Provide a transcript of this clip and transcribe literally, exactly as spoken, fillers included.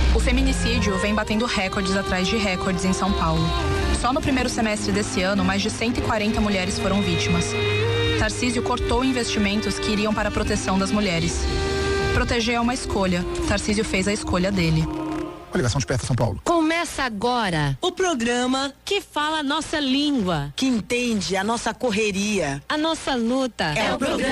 O feminicídio vem batendo recordes atrás de recordes em São Paulo. Só no primeiro semestre desse ano, mais de cento e quarenta mulheres foram vítimas. Tarcísio cortou investimentos que iriam para a proteção das mulheres. Proteger é uma escolha. Tarcísio fez a escolha dele. Ligação Desperta São Paulo. Começa agora o programa que fala a nossa língua, que entende a nossa correria, a nossa luta. É o programa